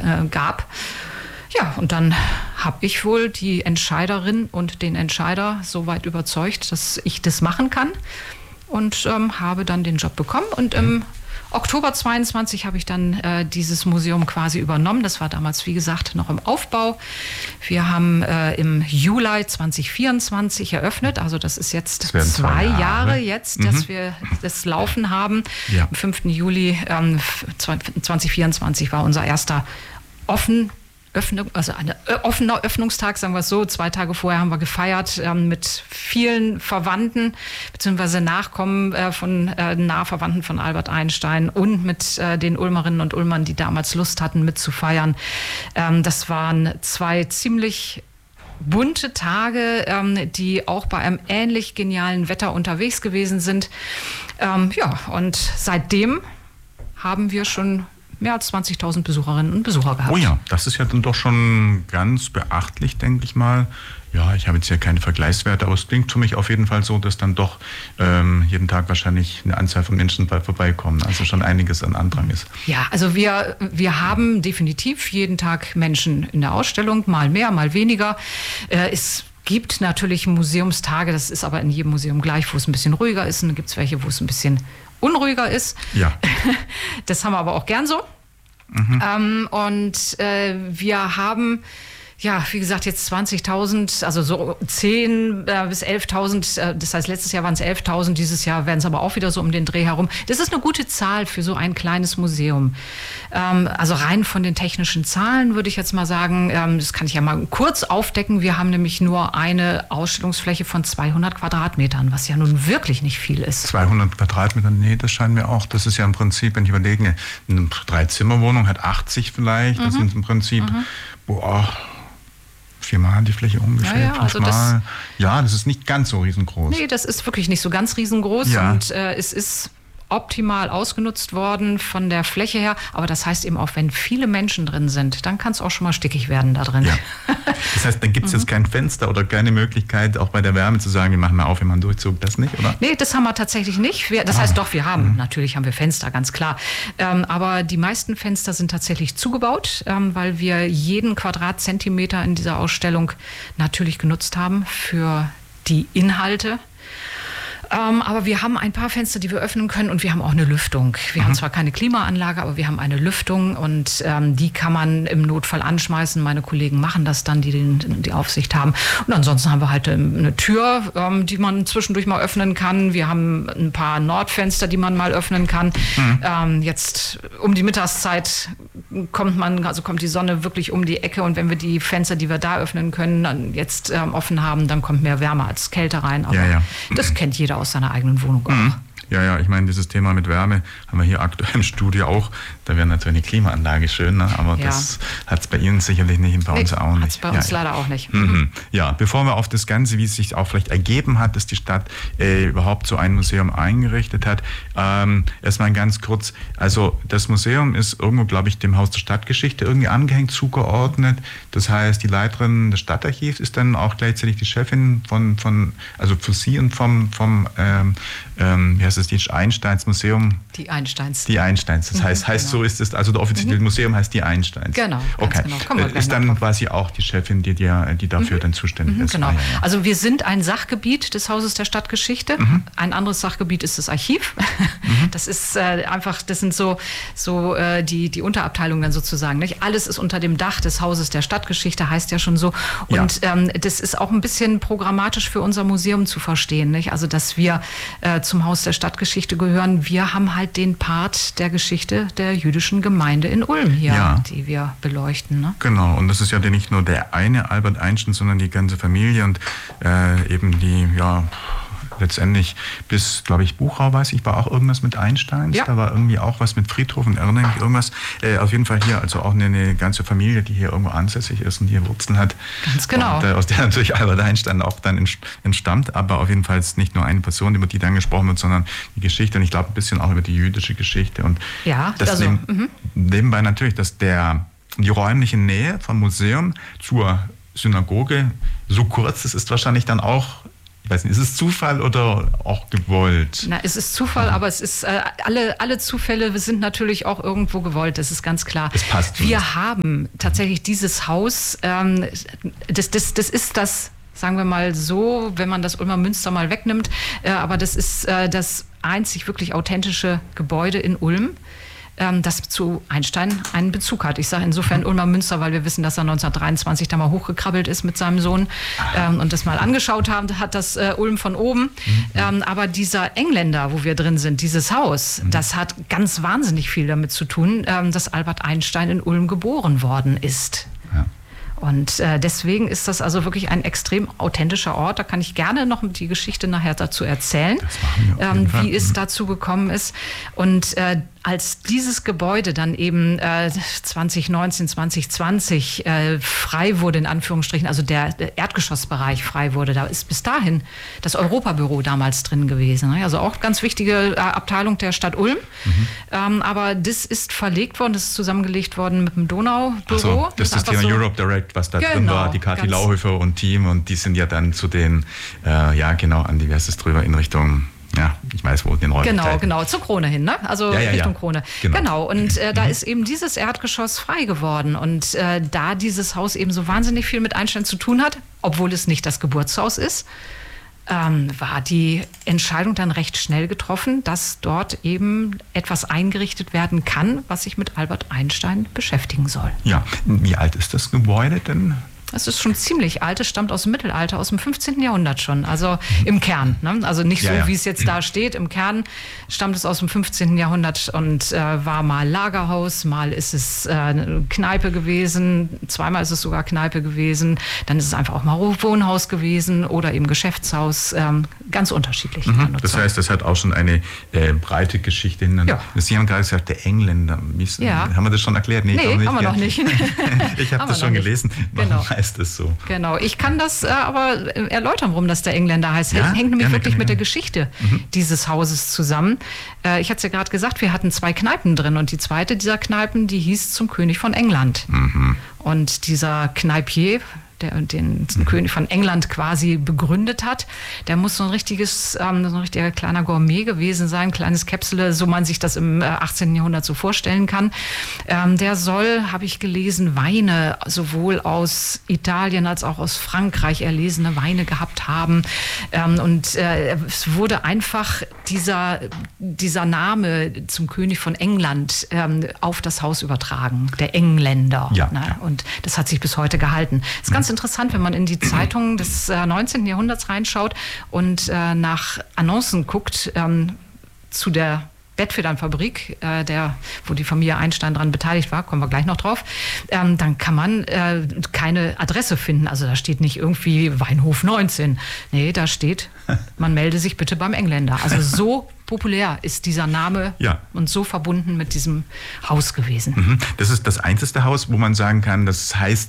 gab. Ja, und dann habe ich wohl die Entscheiderin und den Entscheider so weit überzeugt, dass ich das machen kann und habe dann den Job bekommen. Und im Oktober 22 habe ich dann dieses Museum quasi übernommen. Das war damals, wie gesagt, noch im Aufbau. Wir haben im Juli 2024 eröffnet. Also das ist jetzt 2 Jahre jetzt, dass wir das Laufen haben. Ja. Am 5. Juli 2024 war unser erster offener Öffnungstag, sagen wir es so. 2 Tage vorher haben wir gefeiert mit vielen Verwandten bzw. Nachkommen von Nahverwandten von Albert Einstein und mit den Ulmerinnen und Ulmern, die damals Lust hatten mitzufeiern. Das waren 2 ziemlich bunte Tage, die auch bei einem ähnlich genialen Wetter unterwegs gewesen sind. Und seitdem haben wir schon mehr als 20.000 Besucherinnen und Besucher gehabt. Oh ja, das ist ja dann doch schon ganz beachtlich, denke ich mal. Ja, ich habe jetzt hier keine Vergleichswerte, aber es klingt für mich auf jeden Fall so, dass dann doch jeden Tag wahrscheinlich eine Anzahl von Menschen vorbeikommen. Also schon einiges an Andrang ist. Ja, also wir haben definitiv jeden Tag Menschen in der Ausstellung, mal mehr, mal weniger. Es gibt natürlich Museumstage, das ist aber in jedem Museum gleich, wo es ein bisschen ruhiger ist. Und dann gibt es welche, wo es ein bisschen unruhiger ist. Ja. Das haben wir aber auch gern so. Wir haben, ja, wie gesagt, jetzt 20.000, also so 10.000 bis 11.000. Das heißt, letztes Jahr waren es 11.000, dieses Jahr werden es aber auch wieder so um den Dreh herum. Das ist eine gute Zahl für so ein kleines Museum. Also rein von den technischen Zahlen würde ich jetzt mal sagen, das kann ich ja mal kurz aufdecken. Wir haben nämlich nur eine Ausstellungsfläche von 200 Quadratmetern, was ja nun wirklich nicht viel ist. 200 Quadratmeter, nee, das scheint mir auch. Das ist ja im Prinzip, wenn ich überlege, eine 3-Zimmer-Wohnung hat 80 vielleicht. Das sind im Prinzip, 4-mal die Fläche ungefähr, 5-mal. Das ist nicht ganz so riesengroß. Nee, das ist wirklich nicht so ganz riesengroß. Ja. Und es ist optimal ausgenutzt worden von der Fläche her. Aber das heißt eben auch, wenn viele Menschen drin sind, dann kann es auch schon mal stickig werden da drin. Ja. Das heißt, dann gibt es jetzt kein Fenster oder keine Möglichkeit, auch bei der Wärme zu sagen, wir machen mal auf, wir machen Durchzug. Das nicht, oder? Nee, das haben wir tatsächlich nicht. Natürlich haben wir Fenster, ganz klar. Aber die meisten Fenster sind tatsächlich zugebaut, weil wir jeden Quadratzentimeter in dieser Ausstellung natürlich genutzt haben für die Inhalte. Aber wir haben ein paar Fenster, die wir öffnen können und wir haben auch eine Lüftung. Wir haben zwar keine Klimaanlage, aber wir haben eine Lüftung und die kann man im Notfall anschmeißen. Meine Kollegen machen das dann, die Aufsicht haben. Und ansonsten haben wir halt eine Tür, die man zwischendurch mal öffnen kann. Wir haben ein paar Nordfenster, die man mal öffnen kann. Jetzt um die Mittagszeit kommt die Sonne wirklich um die Ecke und wenn wir die Fenster, die wir da öffnen können, dann jetzt offen haben, dann kommt mehr Wärme als Kälte rein. Aber das kennt jeder aus seiner eigenen Wohnung auch. Ja, ich meine, dieses Thema mit Wärme haben wir hier aktuell im Studio auch. Da wäre natürlich eine Klimaanlage schön, ne? Aber das hat es bei Ihnen sicherlich nicht und bei uns auch nicht. Hat es bei uns leider auch nicht. Ja, bevor wir auf das Ganze, wie es sich auch vielleicht ergeben hat, dass die Stadt überhaupt so ein Museum eingerichtet hat, erstmal ganz kurz. Also das Museum ist irgendwo, glaube ich, dem Haus der Stadtgeschichte irgendwie angehängt, zugeordnet. Das heißt, die Leiterin des Stadtarchivs ist dann auch gleichzeitig die Chefin also für Sie und vom wie heißt es, die Einsteins Museum? Die Einsteins. Das heißt, genau. So ist es, also das offizielle Museum heißt die Einsteins. Genau, okay. Genau. Ist dann quasi auch die Chefin, die dafür dann zuständig ist. Genau. Also wir sind ein Sachgebiet des Hauses der Stadtgeschichte. Ein anderes Sachgebiet ist das Archiv. Das ist das sind so die Unterabteilungen dann sozusagen. Nicht? Alles ist unter dem Dach des Hauses der Stadtgeschichte, heißt ja schon so. Und das ist auch ein bisschen programmatisch für unser Museum zu verstehen. Nicht? Also dass wir zum Haus der Stadtgeschichte gehören. Wir haben halt den Part der Geschichte der jüdischen Gemeinde in Ulm hier, die wir beleuchten. Ne? Genau, und das ist ja nicht nur der eine Albert Einstein, sondern die ganze Familie und eben die, letztendlich bis, glaube ich, Buchau, war auch irgendwas mit Einsteins. Ja. Da war irgendwie auch was mit Friedhof und erinnere mich irgendwas. Auf jeden Fall hier, also auch eine ganze Familie, die hier irgendwo ansässig ist und hier Wurzeln hat. Ganz genau. Und, aus der natürlich Albert Einstein auch dann entstammt, aber auf jeden Fall ist nicht nur eine Person, über die dann gesprochen wird, sondern die Geschichte und ich glaube ein bisschen auch über die jüdische Geschichte. Und nebenbei natürlich, dass die räumliche Nähe vom Museum zur Synagoge so kurz ist wahrscheinlich dann auch Ich weiß nicht, ist es Zufall oder auch gewollt? Na, es ist Zufall, aber es ist alle Zufälle sind natürlich auch irgendwo gewollt, das ist ganz klar. Es passt. Wir haben tatsächlich dieses Haus, das ist das, sagen wir mal so, wenn man das Ulmer Münster mal wegnimmt, aber das ist das einzig wirklich authentische Gebäude in Ulm, das zu Einstein einen Bezug hat. Ich sage insofern Ulmer Münster, weil wir wissen, dass er 1923 da mal hochgekrabbelt ist mit seinem Sohn und das mal angeschaut hat das Ulm von oben. Aber dieser Engländer, wo wir drin sind, dieses Haus, das hat ganz wahnsinnig viel damit zu tun, dass Albert Einstein in Ulm geboren worden ist. Ja. Und deswegen ist das also wirklich ein extrem authentischer Ort. Da kann ich gerne noch die Geschichte nachher dazu erzählen, wie es dazu gekommen ist. Und als dieses Gebäude dann eben 2019, 2020 frei wurde, in Anführungsstrichen, also der Erdgeschossbereich frei wurde, da ist bis dahin das Europabüro damals drin gewesen. Also auch ganz wichtige Abteilung der Stadt Ulm. Aber das ist verlegt worden, das ist zusammengelegt worden mit dem Donaubüro. So, das ist das Thema so Europe Direct, was da drin war, die Kathi Lauhöfer und Team, und die sind ja dann zu den, an diverses drüber in Richtung... Ja, ich weiß, wo den Räumen. Genau, zur Krone hin, ne? Also Richtung Krone. Genau. Und da ist eben dieses Erdgeschoss frei geworden. Und da dieses Haus eben so wahnsinnig viel mit Einstein zu tun hat, obwohl es nicht das Geburtshaus ist, war die Entscheidung dann recht schnell getroffen, dass dort eben etwas eingerichtet werden kann, was sich mit Albert Einstein beschäftigen soll. Ja, wie alt ist das Gebäude denn? Das ist schon ziemlich alt, es stammt aus dem Mittelalter, aus dem 15. Jahrhundert schon, also im Kern. Ne? Also nicht so, wie es jetzt da steht, im Kern stammt es aus dem 15. Jahrhundert und war mal Lagerhaus, mal ist es eine Kneipe gewesen, zweimal ist es sogar Kneipe gewesen, dann ist es einfach auch mal Wohnhaus gewesen oder eben Geschäftshaus, ganz unterschiedlich. Das heißt, das hat auch schon eine breite Geschichte. Ja. Sie haben gerade gesagt, der Engländer. Haben wir das schon erklärt? Nee, haben wir noch nicht. Ich habe das schon gelesen. Warum heißt es so? Genau, ich kann das aber erläutern, warum das der Engländer heißt. Ja? Hängt nämlich wirklich mit der Geschichte dieses Hauses zusammen. Ich hatte es ja gerade gesagt, wir hatten 2 Kneipen drin und die zweite dieser Kneipen, die hieß zum König von England. Und dieser Kneipier, der den König von England quasi begründet hat, der muss so ein richtiger kleiner Gourmet gewesen sein, kleines Käpsele, so man sich das im 18. Jahrhundert so vorstellen kann. Der soll, habe ich gelesen, Weine sowohl aus Italien als auch aus Frankreich erlesene Weine gehabt haben. Und es wurde einfach dieser Name zum König von England auf das Haus übertragen, der Engländer. Ja. Und das hat sich bis heute gehalten. Das ist ganz interessant, wenn man in die Zeitungen des 19. Jahrhunderts reinschaut und nach Annoncen guckt zu der Bettfedernfabrik, wo die Familie Einstein dran beteiligt war, kommen wir gleich noch drauf, dann kann man keine Adresse finden. Also da steht nicht irgendwie Weinhof 19. Nee, da steht, man melde sich bitte beim Engländer. Also so populär ist dieser Name und so verbunden mit diesem Haus gewesen. Das ist das einzige Haus, wo man sagen kann, das heißt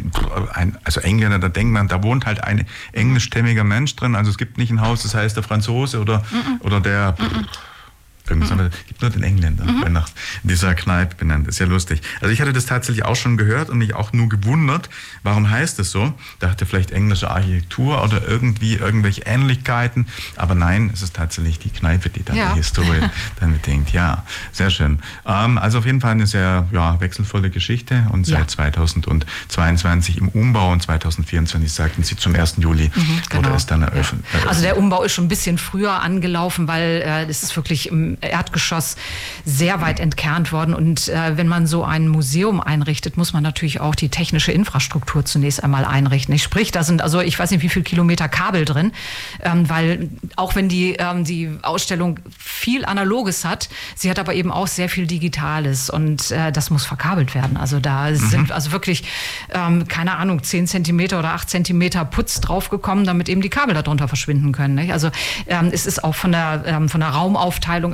also Engländer, da denkt man, da wohnt halt ein englischstämmiger Mensch drin. Also es gibt nicht ein Haus, das heißt der Franzose oder der... Es gibt nur den Engländer, der nach dieser Kneipe benannt. Ist ja lustig. Also ich hatte das tatsächlich auch schon gehört und mich auch nur gewundert, warum heißt es so? Dachte vielleicht englische Architektur oder irgendwelche Ähnlichkeiten. Aber nein, es ist tatsächlich die Kneipe, die dann die Historie dann bedingt. Ja, sehr schön. Also auf jeden Fall eine sehr wechselvolle Geschichte und seit 2022 im Umbau und 2024, sagten Sie, zum 1. Juli wurde es dann eröffnet. Also der Umbau ist schon ein bisschen früher angelaufen, weil es ist wirklich im Erdgeschoss sehr weit entkernt worden. Und wenn man so ein Museum einrichtet, muss man natürlich auch die technische Infrastruktur zunächst einmal einrichten. Sprich, da sind also, ich weiß nicht, wie viel Kilometer Kabel drin, weil auch wenn die Ausstellung viel Analoges hat, sie hat aber eben auch sehr viel Digitales und das muss verkabelt werden. Also da sind also wirklich, keine Ahnung, 10 Zentimeter oder 8 Zentimeter Putz draufgekommen, damit eben die Kabel darunter verschwinden können. Nicht? Also es ist auch von der Raumaufteilung eine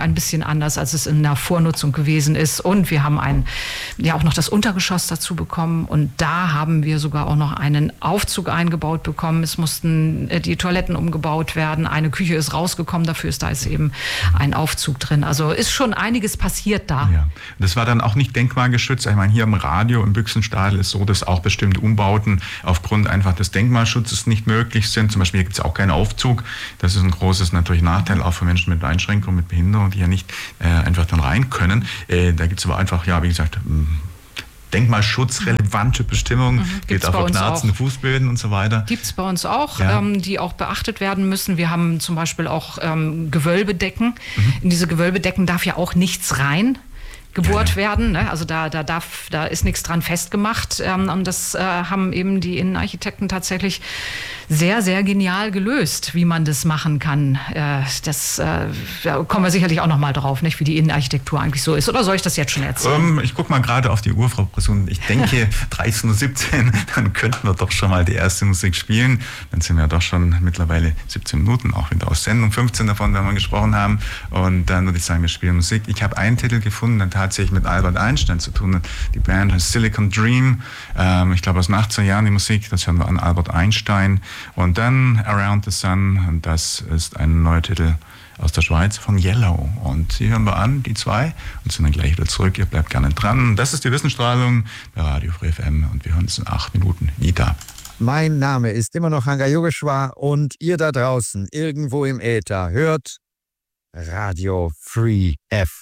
ein bisschen anders, als es in der Vornutzung gewesen ist. Und wir haben auch noch das Untergeschoss dazu bekommen. Und da haben wir sogar auch noch einen Aufzug eingebaut bekommen. Es mussten die Toiletten umgebaut werden. Eine Küche ist rausgekommen, dafür ist eben ein Aufzug drin. Also ist schon einiges passiert da. Ja. Das war dann auch nicht denkmalgeschützt. Ich meine, hier im Radio im Büchsenstadel ist so, dass auch bestimmte Umbauten aufgrund einfach des Denkmalschutzes nicht möglich sind. Zum Beispiel gibt es auch keinen Aufzug. Das ist ein großes natürlich Nachteil auch für Menschen mit Einschränkungen, mit Behinderung, die ja nicht einfach dann rein können. Da gibt es aber einfach, ja, wie gesagt, denkmalschutzrelevante Bestimmungen, gilt auch für knarzende Fußböden und so weiter. Gibt es bei uns auch, die auch beachtet werden müssen. Wir haben zum Beispiel auch Gewölbedecken. In diese Gewölbedecken darf ja auch nichts rein gebohrt werden. Ne? Also da ist nichts dran festgemacht. Und das haben eben die Innenarchitekten tatsächlich sehr, sehr genial gelöst, wie man das machen kann. Da kommen wir sicherlich auch noch mal drauf, nicht, wie die Innenarchitektur eigentlich so ist. Oder soll ich das jetzt schon erzählen? Ich gucke mal gerade auf die Uhr, Frau Bressun. Ich denke, 13:17 Uhr, dann könnten wir doch schon mal die erste Musik spielen. Dann sind wir doch schon mittlerweile 17 Minuten, auch wieder aus Sendung, 15 davon, wenn wir gesprochen haben. Und dann würde ich sagen, wir spielen Musik. Ich habe einen Titel gefunden, der tatsächlich mit Albert Einstein zu tun hat. Die Band heißt Silicon Dream. Ich glaube, aus den 80er Jahren die Musik, das hören wir an Albert Einstein. Und dann Around the Sun, und das ist ein neuer Titel aus der Schweiz von Yellow. Und die hören wir an, die zwei, und sind dann gleich wieder zurück. Ihr bleibt gerne dran. Das ist die Wissensstrahlung bei Radio Free FM und wir hören uns in 8 Minuten wieder. Mein Name ist immer noch Hanga Yogeshwar und ihr da draußen irgendwo im Äther hört Radio Free FM.